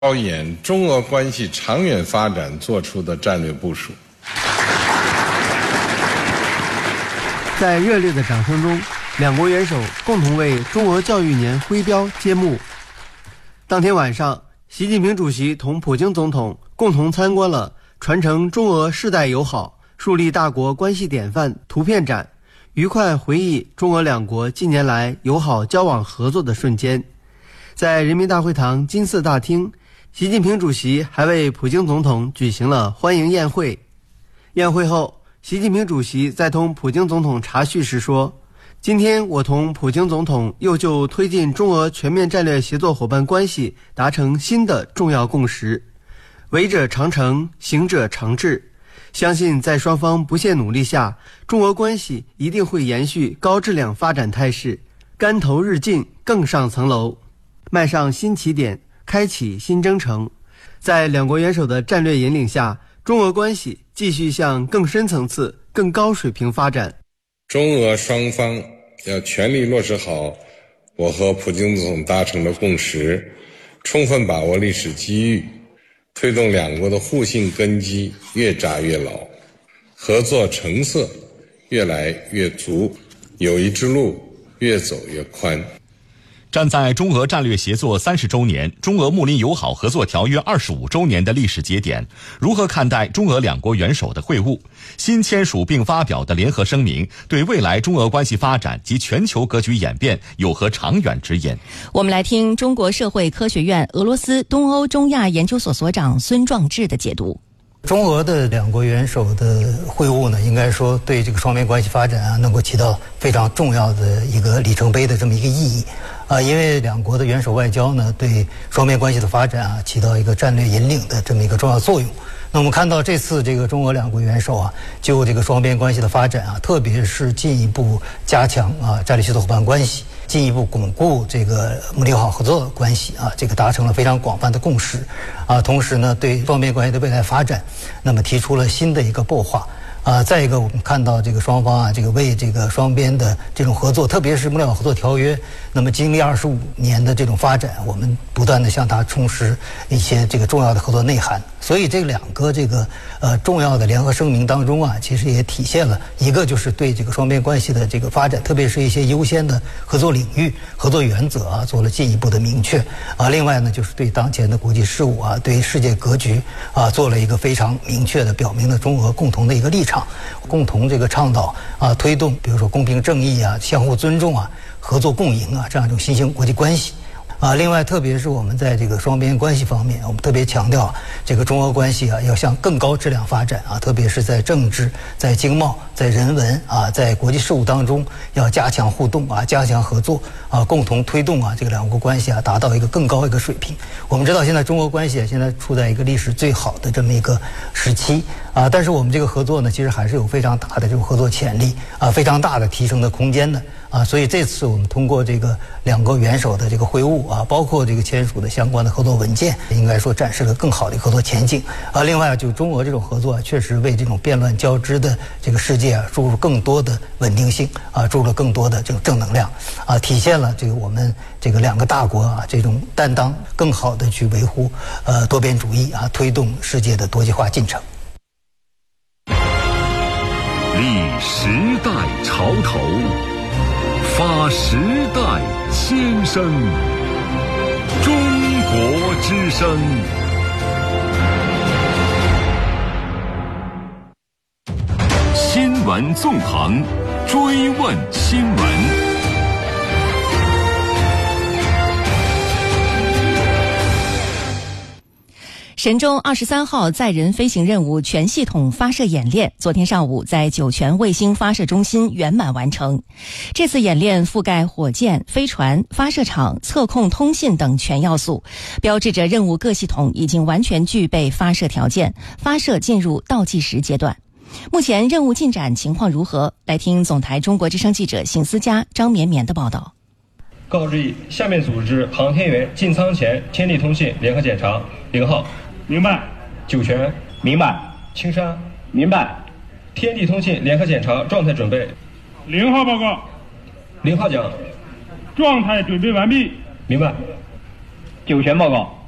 着眼中俄关系长远发展作出的战略部署。 在热烈的掌声中，两国元首共同为中俄教育年徽标揭幕。当天晚上，习近平主席同普京总统共同参观了传承中俄世代友好、树立大国关系典范图片展，愉快回忆中俄两国近年来友好交往合作的瞬间。在人民大会堂金色大厅，习近平主席还为普京总统举行了欢迎宴会。宴会后，习近平主席在同普京总统茶叙时说，今天我同普京总统又就推进中俄全面战略协作伙伴关系达成新的重要共识，为者长成，行者长至。相信在双方不懈努力下，中俄关系一定会延续高质量发展态势，竿头日进，更上层楼，迈上新起点，开启新征程。在两国元首的战略引领下，中俄关系继续向更深层次、更高水平发展。 中俄双方要全力落实好我和普京总统达成的共识，充分把握历史机遇，推动两国的互信根基越扎越牢，合作成色越来越足，友谊之路越走越宽。 站在中俄战略协作30周年、中俄睦邻友好合作条约25周年的历史节点，如何看待中俄两国元首的会晤？新签署并发表的联合声明对未来中俄关系发展及全球格局演变有何长远指引？ 我们来听中国社会科学院俄罗斯东欧中亚研究所所长孙壮志的解读。 中俄的两国元首的会晤呢，应该说对这个双边关系发展能够起到非常重要的一个里程碑的这么一个意义。因为两国的元首外交呢，对双边关系的发展起到一个战略引领的这么一个重要作用。那我们看到这次这个中俄两国元首就这个双边关系的发展特别是进一步加强战略协作伙伴关系，进一步巩固这个睦邻友好合作关系这个达成了非常广泛的共识同时呢，对双边关系的未来发展，那么提出了新的一个擘画。再一个，我们看到这个双方这个为这个双边的这种合作，特别是睦邻友好合作条约，那么经历25年的这种发展，我们不断的向它充实一些这个重要的合作内涵。所以这两个这个重要的联合声明当中其实也体现了一个就是对这个双边关系的这个发展，特别是一些优先的合作领域、合作原则做了进一步的明确另外呢，就是对当前的国际事务对世界格局做了一个非常明确的表明了中俄共同的一个立场，共同这个倡导推动比如说公平正义相互尊重合作共赢这样一种新型国际关系另外特别是我们在这个双边关系方面，我们特别强调这个中俄关系要向更高质量发展特别是在政治、在经贸、在人文在国际事务当中要加强互动加强合作共同推动这个两国关系达到一个更高一个水平。我们知道现在中俄关系现在处在一个历史最好的这么一个时期但是我们这个合作呢，其实还是有非常大的这种合作潜力非常大的提升的空间的所以这次我们通过这个两国元首的这个会晤包括这个签署的相关的合作文件，应该说展示了更好的合作前景另外就是中俄这种合作确实为这种变乱交织的这个世界注入更多的稳定性注入了更多的这种正能量体现了这个我们这个两个大国这种担当，更好的去维护多边主义推动世界的多极化进程。 立时代潮头，发时代先声，中国之声。新闻纵横，追问新闻。 神舟23号载人飞行任务全系统发射演练昨天上午在酒泉卫星发射中心圆满完成。这次演练覆盖火箭、飞船、发射场、测控、通信等全要素，标志着任务各系统已经完全具备发射条件，发射进入倒计时阶段。目前任务进展情况如何？来听总台中国之声记者邢思佳、张绵绵的报道。 告知以下面组织航天员进舱前天地通信联合检查。0号明白。 酒泉明白。 青山明白。 天地通信联合检查状态准备。 0号报告。 0号讲状态准备完毕。 明白。 酒泉报告。